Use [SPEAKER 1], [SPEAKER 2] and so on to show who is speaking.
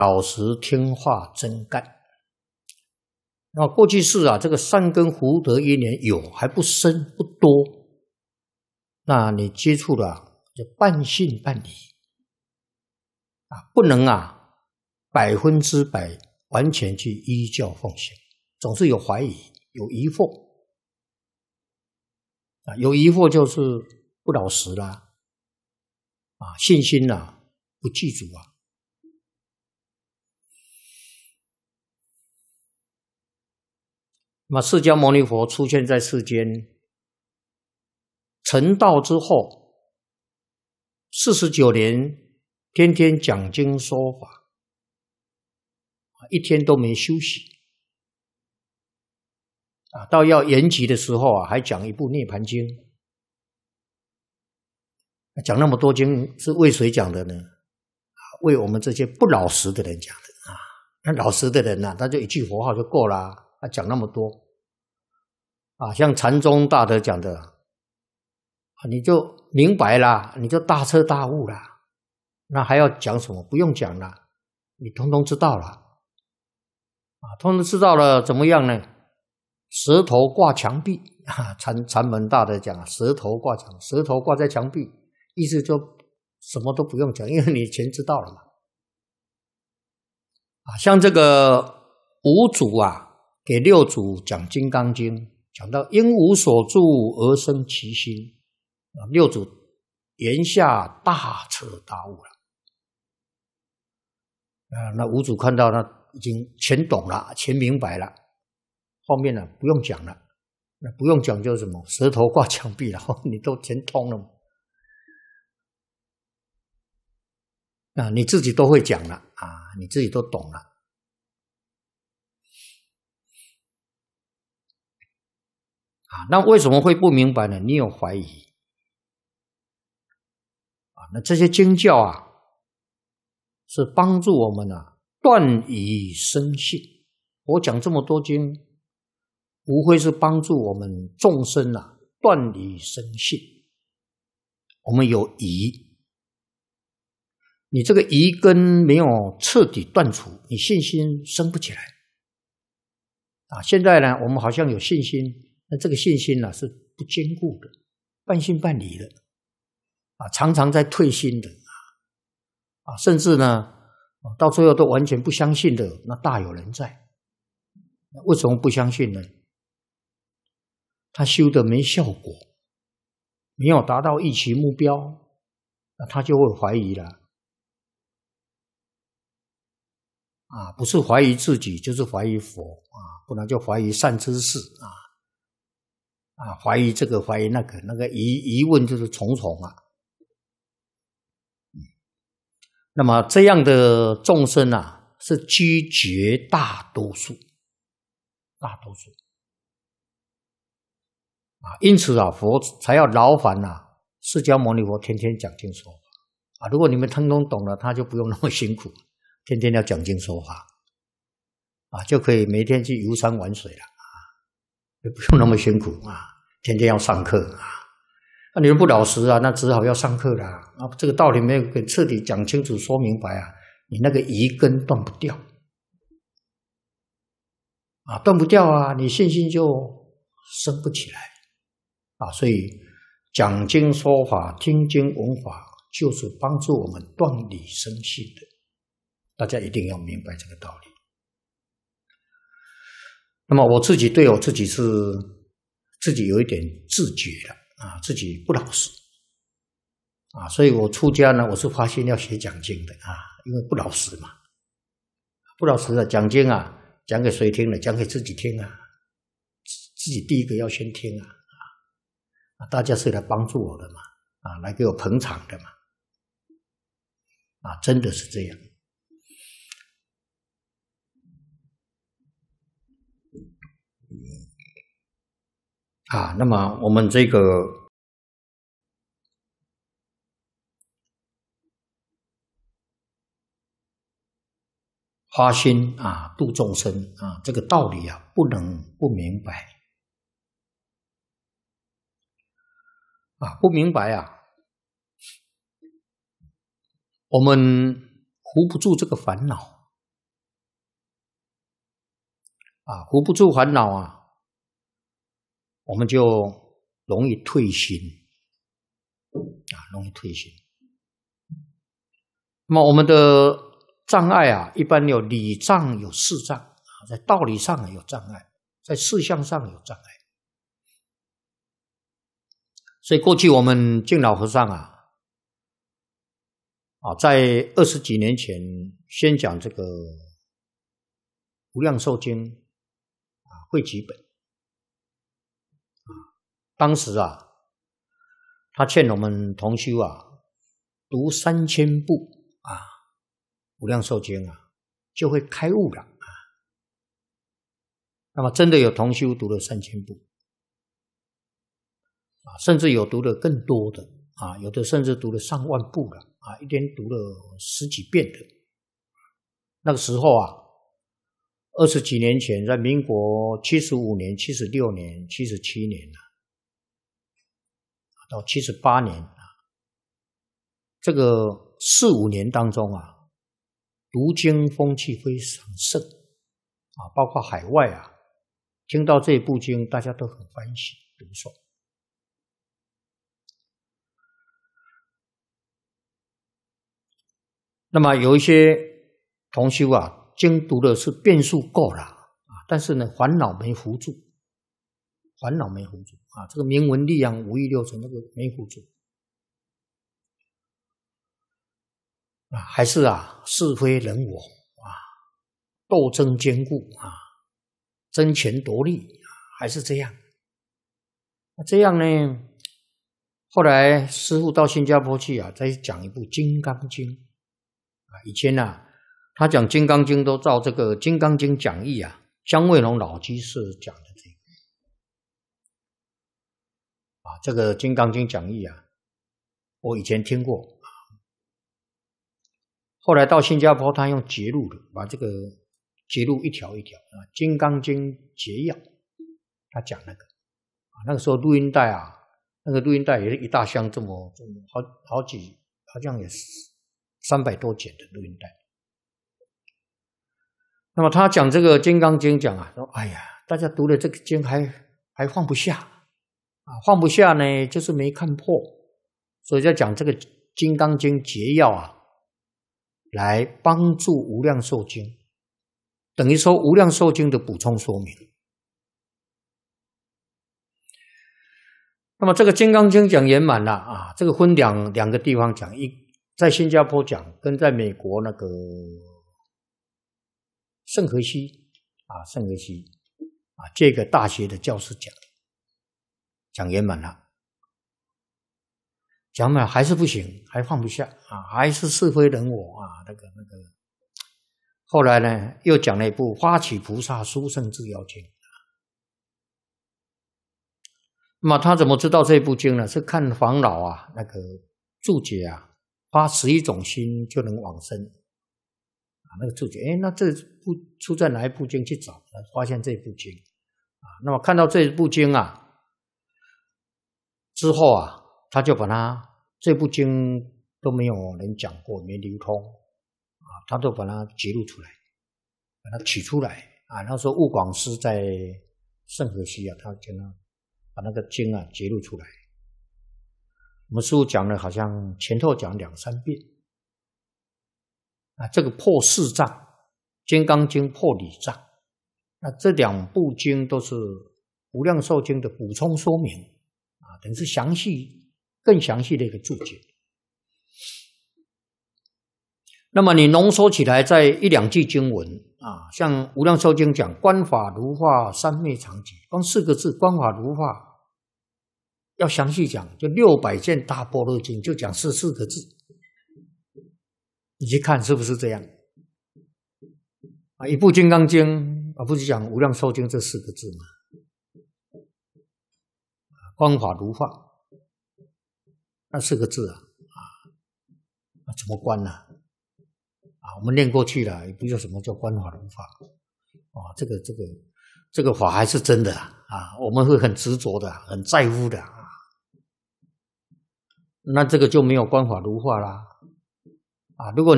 [SPEAKER 1] 老实听话真干。那过去世啊，这个善根福德因缘有，还不深不多。那你接触了就半信半疑啊，不能啊100%完全去依教奉行，总是有怀疑，有疑惑啊，有疑惑就是不老实啦，啊，信心啊不具足啊。那么释迦牟尼佛出现在世间，成道之后49年，天天讲经说法，一天都没休息啊。到要圆寂的时候啊，还讲一部《涅盘经》。讲那么多经是为谁讲的呢？为我们这些不老实的人讲的啊。那老实的人呢，他就一句佛号就够了，他讲那么多啊。像禅宗大德讲的，你就明白啦，你就大彻大悟啦，那还要讲什么？不用讲了，你通通知道了啊，通通知道了怎么样呢？舌头挂墙壁啊，禅门大德讲舌头挂在墙壁，意思就什么都不用讲，因为你全知道了嘛。啊，像这个五祖啊，给六祖讲《金刚经》，讲到因无所住而生其心，六祖言下大彻大悟了。那五祖看到那已经全懂了，全明白了，后面呢不用讲了，那不用讲就是什么舌头挂墙壁了，你都全通了。啊，你自己都会讲了啊，你自己都懂了啊。那为什么会不明白呢？你有怀疑啊。那这些经教啊，是帮助我们啊断疑生信。我讲这么多经，无非是帮助我们众生啊断疑生信。我们有疑，你这个疑根没有彻底断除，你信心生不起来啊。现在呢，我们好像有信心，那这个信心呢是不坚固的，半信半疑的啊，常常在退心的啊，甚至呢到最后都完全不相信的，那大有人在。为什么不相信呢？他修的没效果，没有达到预期目标，那他就会怀疑了啊，不是怀疑自己，就是怀疑佛啊，不然就怀疑善知识啊，怀疑这个怀疑那个，那个疑问就是重重啊。那么这样的众生啊，是居绝大多数啊，因此啊，佛才要劳烦啊，释迦牟尼佛天天讲经说法啊。如果你们通通懂了，他就不用那么辛苦，天天要讲经说法啊，就可以每天去游山玩水了啊，就不用那么辛苦啊，天天要上课啊。那你们不老实啊，那只好要上课啦啊。这个道理没有给彻底讲清楚说明白啊，你那个疑根断不掉啊，断不掉啊，你信心就生不起来啊。所以讲经说法、听经闻法，就是帮助我们断理生信的。大家一定要明白这个道理。那么我自己对我自己是自己有一点自觉了啊，自己不老实啊，所以我出家呢，我是发心要学讲经的啊，因为不老实嘛，不老实的讲经啊，讲给谁听呢？讲给自己听啊，自己第一个要先听啊，大家是来帮助我的嘛，啊，来给我捧场的嘛，啊，真的是这样。啊，那么我们这个发心啊，度众生啊，这个道理啊，不能不明白啊，不明白啊，我们扶不住这个烦恼扶不住烦恼啊，我们就容易退心容易退心。那么我们的障碍啊，一般有理障有事障，在道理上有障碍，在事项上有障碍。所以过去我们净老和尚在20几年前先讲这个无量寿经汇集本，当时他劝我们同修读3000部无量寿经就会开悟了那么真的有同修读了3000部甚至有读了更多的有的甚至读了上万部了一天读了10几遍的。那个时候20几年前，在民国75年、76年、77年到78年这个4、5年当中读经风气非常盛包括海外听到这部经大家都很欢喜读诵。那么有一些同修经读的是遍数够了但是呢烦恼没扶住，这个明文力量5欲6尘那个没扶住还是是非人我斗争坚固争权夺利还是这样。那这样呢，后来师父到新加坡去再讲一部《金刚经》以前他讲《金刚经》都照这个《金刚经》讲义姜惠龙老居士讲的这个《金刚经》讲义我以前听过后来到新加坡他用节录的把这个节录一条一条《金刚经》节要他讲那个那个时候录音带那个录音带也是一大箱这么好几好像也是300多卷的录音带。那么他讲这个《金刚经》讲说哎呀大家读了这个经还放不下放不下呢就是没看破，所以在讲这个《金刚经》节要来帮助无量寿经，等于说无量寿经的补充说明。那么这个《金刚经》讲圆满了这个分两个地方讲，在新加坡讲，跟在美国那个圣荷西这个大学的教师讲圆满了，讲满还是不行，还放不下还是是非人我那个。后来呢，又讲了一部《发起菩萨殊胜至要经》。那么他怎么知道这部经呢？是看黄老那个注解发11种心就能往生那个注解，那这部出在哪一部经去找？发现这部经那么看到这部经之后他就把这部经都没有人讲过，没流通他都把它揭露出来，把它取出来那时候悟广师在圣荷西他就把那个经揭露出来。我们师父讲了好像前后讲2、3遍这个破事障，《金刚经》破理障，那这2部经都是无量寿经的补充说明等于是更详细的一个注解。那么你浓缩起来在1、2句经文像无量寿经讲观法如化三昧常寂，光4个字观法如化要详细讲，就600件大般若经就讲4个字，你去看是不是这样一部金刚经不是讲无量寿经这4个字吗？观法如化那4个字怎么观呢我们念过去了，也不知道什么叫观法如法这个法还是真的我们会很执着的，很在乎的那这个就没有观法如化啦如果